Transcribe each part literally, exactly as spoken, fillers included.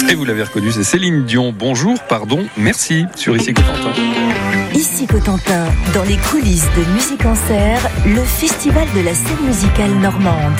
Et vous l'avez reconnu, c'est Céline Dion. Bonjour, pardon, merci sur Ici Cotentin. Ici Cotentin, dans les coulisses de Musique en Serre, le festival de la scène musicale normande.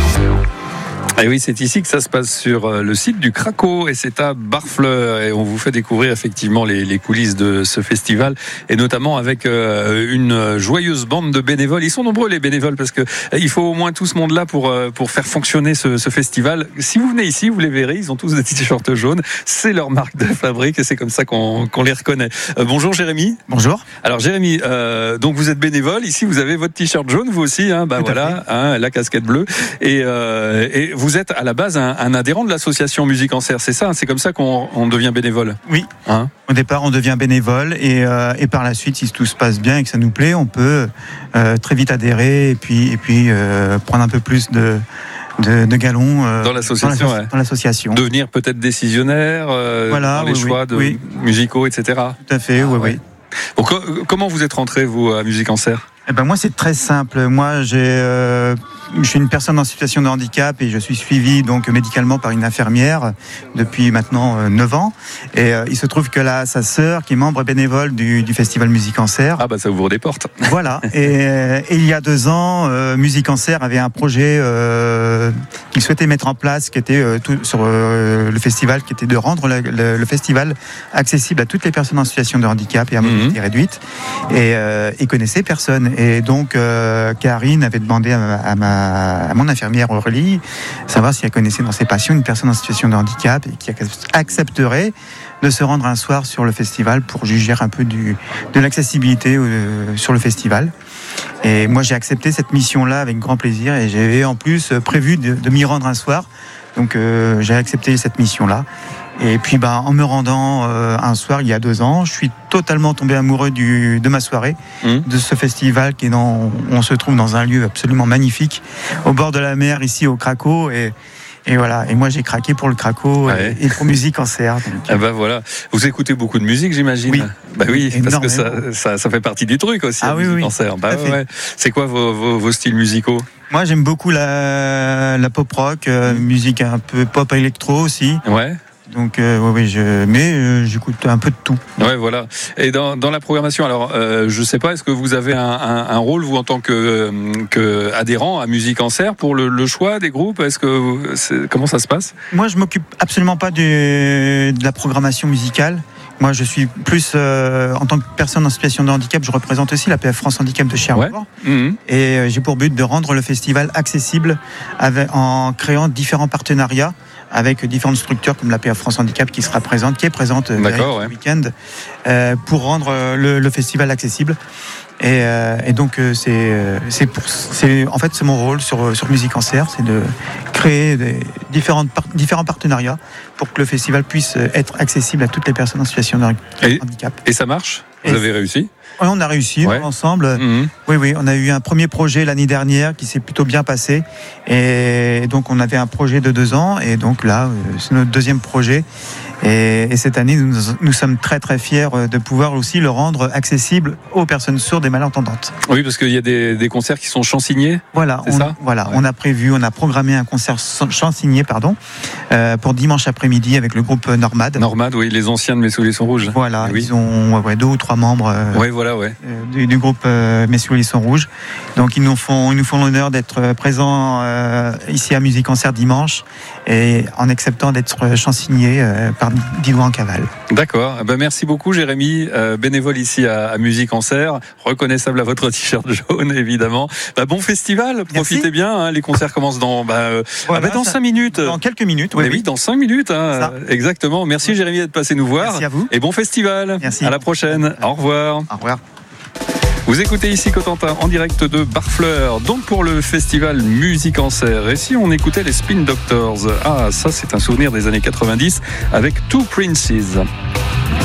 Et oui, c'est ici que ça se passe sur le site du Craco et c'est à Barfleur et on vous fait découvrir effectivement les, les coulisses de ce festival et notamment avec euh, une joyeuse bande de bénévoles. Ils sont nombreux les bénévoles parce que euh, il faut au moins tout ce monde-là pour euh, pour faire fonctionner ce, ce festival. Si vous venez ici, vous les verrez, ils ont tous des t-shirts jaunes. C'est leur marque de fabrique et c'est comme ça qu'on, qu'on les reconnaît. Euh, bonjour Jérémy. Bonjour. Alors Jérémy, euh, donc vous êtes bénévole. Ici, vous avez votre t-shirt jaune, vous aussi. Hein, bah tout voilà, hein, la casquette bleue et, euh, et vous êtes à la base un, un adhérent de l'association Musique en Serre, c'est ça? C'est comme ça qu'on on devient bénévole? Oui. Hein? Au départ, on devient bénévole et, euh, et par la suite, si tout se passe bien et que ça nous plaît, on peut euh, très vite adhérer et puis, et puis euh, prendre un peu plus de... De, de galons euh, dans l'association, dans, la, ouais. dans l'association. Devenir peut-être décisionnaire euh, voilà, dans les oui, choix oui, de oui. musicaux, et cetera. Tout à fait, ah, oui, ouais. oui. Bon, co- comment vous êtes rentré, vous, à Musique en Serre? Eh ben moi, c'est très simple. Moi, j'ai, euh, je suis une personne en situation de handicap et je suis suivi donc médicalement par une infirmière depuis maintenant euh, neuf ans. Et euh, il se trouve que là, sa sœur, qui est membre bénévole du, du festival Musique en Serre. Ah bah ça ouvre des portes. Voilà. Et, et il y a deux ans, euh, Musique en Serre avait un projet euh, qu'il souhaitait mettre en place, qui était euh, tout, sur euh, le festival, qui était de rendre le, le, le festival accessible à toutes les personnes en situation de handicap et à mobilité mmh. réduite. Et euh, il connaissait personne. Et donc, euh, Karine avait demandé à, à, ma, à mon infirmière Aurélie savoir si elle connaissait dans ses patients une personne en situation de handicap et qui accepterait de se rendre un soir sur le festival pour juger un peu du, de l'accessibilité euh, sur le festival. Et moi, j'ai accepté cette mission-là avec grand plaisir et j'avais en plus prévu de, de m'y rendre un soir. Donc, euh, j'ai accepté cette mission-là. Et puis, bah, en me rendant euh, un soir, il y a deux ans, je suis totalement tombé amoureux du, de ma soirée, mmh. de ce festival qui est dans, on se trouve dans un lieu absolument magnifique, au bord de la mer, ici au Craco. Et, et voilà. Et moi, j'ai craqué pour le Craco ouais. et, et pour Musique en Serre. Donc, ah bah voilà. Vous écoutez beaucoup de musique, j'imagine. Oui. Bah oui, parce que ça, ça, ça fait partie du truc aussi. Ah oui, Musique oui. en Serre. Bah ouais, ouais. C'est quoi vos, vos, vos styles musicaux? Moi, j'aime beaucoup la, la pop rock, euh, mmh. musique un peu pop électro aussi. Ouais. Donc euh, oui, oui, je, mais euh, j'écoute un peu de tout. Ouais, voilà. Et dans, dans la programmation, alors euh, je sais pas, est-ce que vous avez un, un, un rôle vous en tant que, euh, que adhérent à Musique en Serre pour le, le choix des groupes? Est-ce que c'est, comment ça se passe? Moi, je m'occupe absolument pas du, de la programmation musicale. Moi, je suis plus euh, en tant que personne en situation de handicap, je représente aussi la P F France Handicap de Cherbourg. Ouais. Mmh. Et euh, j'ai pour but de rendre le festival accessible avec, en créant différents partenariats avec différentes structures comme la P F France Handicap qui sera présente, qui est présente euh, ouais. le week-end euh, pour rendre le, le festival accessible. Et, euh, et donc euh, c'est, euh, c'est, pour, c'est en fait c'est mon rôle sur sur Musique en Serre, c'est de créer des différentes par, différents partenariats pour que le festival puisse être accessible à toutes les personnes en situation de et, handicap. Et ça marche? Vous et avez réussi? Oui, on a réussi ouais. ensemble. Mmh. Oui, oui, on a eu un premier projet l'année dernière qui s'est plutôt bien passé. Et donc, on avait un projet de deux ans. Et donc là, c'est notre deuxième projet. Et, et cette année, nous, nous sommes très, très fiers de pouvoir aussi le rendre accessible aux personnes sourdes et malentendantes. Oui, parce qu'il y a des, des concerts qui sont chansignés. Voilà, c'est on, ça voilà ouais. on a prévu, on a programmé un concert chansigné, pardon, euh, pour dimanche après-midi avec le groupe Normad. Normad, oui, les anciens de Mes souliers sont rouges. Voilà, oui. ils ont ouais, deux ou trois membres. Euh, oui, voilà, ouais. euh, du, du groupe euh, Mes souliers sont rouges. Donc ils nous font, ils nous font l'honneur d'être présents euh, ici à Musique en Serre dimanche et en acceptant d'être chansignés euh, par Didouan Caval. D'accord. Ben merci beaucoup, Jérémy, euh, bénévole ici à, à Musique en Serre, reconnaissable à votre t-shirt jaune, évidemment. Ben, bon festival, profitez Merci. bien. Hein, les concerts commencent dans, ben, euh, voilà, ah ben dans ça, cinq minutes. Dans quelques minutes, oui. Mais oui, oui, dans cinq minutes. Hein, exactement. Merci, oui. Jérémy, d'être passé nous voir. Merci à vous. Et bon festival. Merci. À la prochaine. Au revoir. Au revoir. Vous écoutez ici Cotentin en direct de Barfleur, donc pour le festival Musique en Serre. Et si on écoutait les Spin Doctors? Ah, ça c'est un souvenir des années quatre-vingt-dix avec Two Princes.